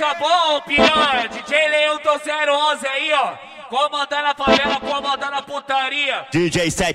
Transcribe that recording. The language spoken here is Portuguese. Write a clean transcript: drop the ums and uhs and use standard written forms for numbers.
tá bom, piranha? DJ Leão do 011 aí, ó. Comandando a favela, comandando a putaria. DJ 7